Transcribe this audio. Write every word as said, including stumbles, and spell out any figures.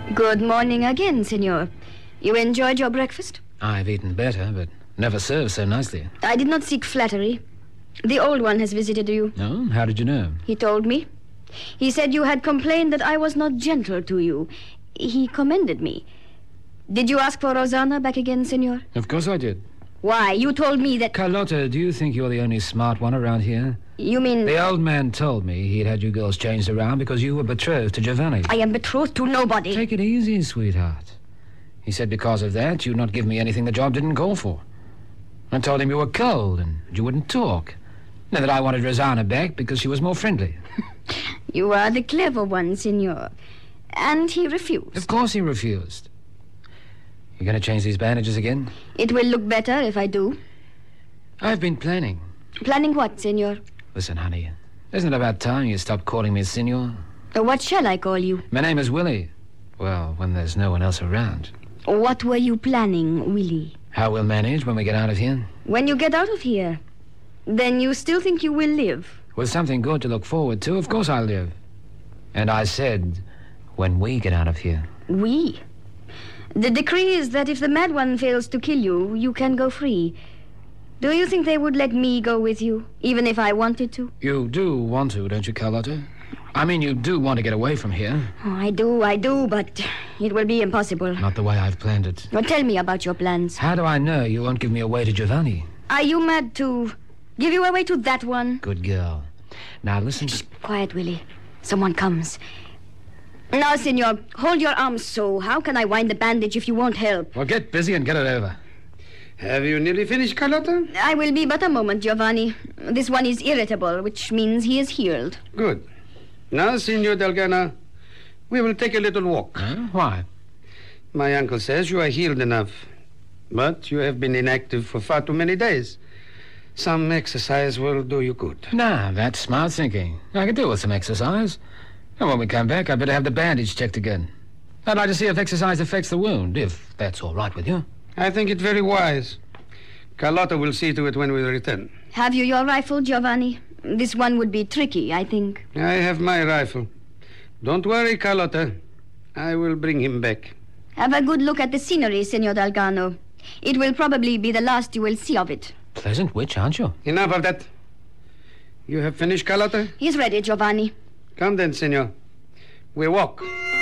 Good morning again, senor. You enjoyed your breakfast? I've eaten better, but never served so nicely. I did not seek flattery. The old one has visited you. Oh, how did you know? He told me. He said you had complained that I was not gentle to you. He commended me. Did you ask for Rosanna back again, senor? Of course I did. Why? You told me that... Carlotta, do you think you're the only smart one around here? You mean... The old man told me he'd had you girls changed around because you were betrothed to Giovanni. I am betrothed to nobody. Take it easy, sweetheart. He said because of that, you'd not give me anything the job didn't call for. I told him you were cold and you wouldn't talk. And that I wanted Rosanna back because she was more friendly. You are the clever one, senor. And he refused. Of course he refused. You going to change these bandages again? It will look better if I do. I've been planning. Planning what, senor? Listen, honey, isn't it about time you stopped calling me senor? Uh, what shall I call you? My name is Willie. Well, when there's no one else around. What were you planning, Willie? How we'll manage when we get out of here? When you get out of here, then you still think you will live? With something good to look forward to, of course I'll live. And I said, when we get out of here. We? The decree is that if the mad one fails to kill you, you can go free. Do you think they would let me go with you, even if I wanted to? You do want to, don't you, Carlotta? I mean, you do want to get away from here. Oh, I do, I do, but it will be impossible. Not the way I've planned it. Well, tell me about your plans. How do I know you won't give me away to Giovanni? Are you mad to give you away to that one? Good girl. Now listen to... Shh, quiet, Willie. Someone comes. Now, senor, hold your arms so. How can I wind the bandage if you won't help? Well, get busy and get it over. Have you nearly finished, Carlotta? I will be but a moment, Giovanni. This one is irritable, which means he is healed. Good. Now, Signor Delgana, we will take a little walk. Huh? Why? My uncle says you are healed enough. But you have been inactive for far too many days. Some exercise will do you good. Nah, that's smart thinking. I could do with some exercise. And when we come back, I'd better have the bandage checked again. I'd like to see if exercise affects the wound, if that's all right with you. I think it very wise. Carlotta will see to it when we return. Have you your rifle, Giovanni? This one would be tricky, I think. I have my rifle. Don't worry, Carlotta. I will bring him back. Have a good look at the scenery, Senor Delgano. It will probably be the last you will see of it. Pleasant witch, aren't you? Enough of that. You have finished, Carlotta? He's ready, Giovanni. Come then, senor. We walk.